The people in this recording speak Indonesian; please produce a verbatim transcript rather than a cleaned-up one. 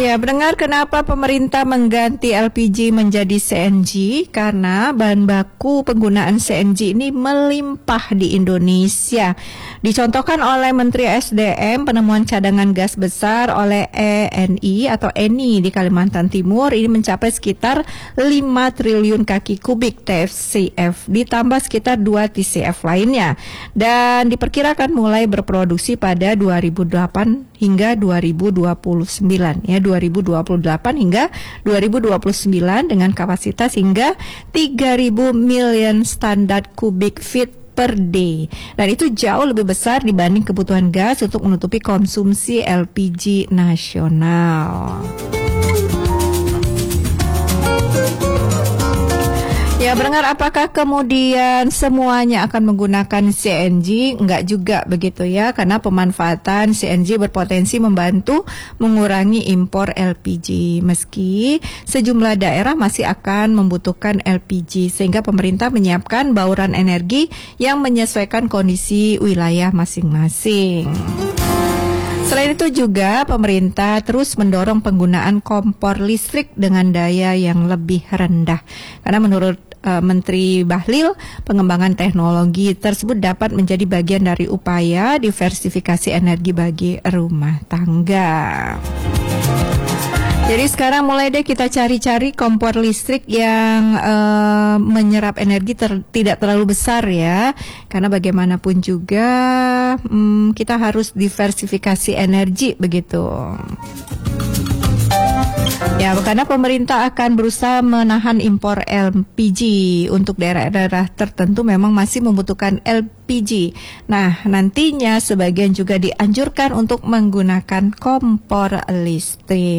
Ya, mendengar kenapa pemerintah mengganti L P G menjadi C N G? Karena bahan baku penggunaan C N G ini melimpah di Indonesia. Dicontohkan oleh Menteri S D M, penemuan cadangan gas besar oleh E N I atau E N I di Kalimantan Timur ini mencapai sekitar lima triliun kaki kubik T F C F, ditambah sekitar dua T C F lainnya. Dan diperkirakan mulai berproduksi pada dua ribu delapan hingga dua ribu dua puluh sembilan, ya dua ribu dua puluh delapan hingga dua ribu dua puluh sembilan dengan kapasitas hingga tiga ribu million standar kubik feet per day. Dan itu jauh lebih besar dibanding kebutuhan gas untuk menutupi konsumsi L P G nasional. Ya, mendengar apakah kemudian semuanya akan menggunakan C N G? Enggak juga begitu ya, karena pemanfaatan C N G berpotensi membantu mengurangi impor L P G. Meski sejumlah daerah masih akan membutuhkan L P G, sehingga pemerintah menyiapkan bauran energi yang menyesuaikan kondisi wilayah masing-masing. Selain itu juga pemerintah terus mendorong penggunaan kompor listrik dengan daya yang lebih rendah. Karena menurut uh, Menteri Bahlil, pengembangan teknologi tersebut dapat menjadi bagian dari upaya diversifikasi energi bagi rumah tangga. Jadi sekarang mulai deh kita cari-cari kompor listrik yang uh, menyerap energi ter- tidak terlalu besar ya. Karena bagaimanapun juga um, kita harus diversifikasi energi begitu. Ya, karena pemerintah akan berusaha menahan impor L P G. Untuk daerah-daerah tertentu memang masih membutuhkan L P G. Nah, nantinya sebagian juga dianjurkan untuk menggunakan kompor listrik.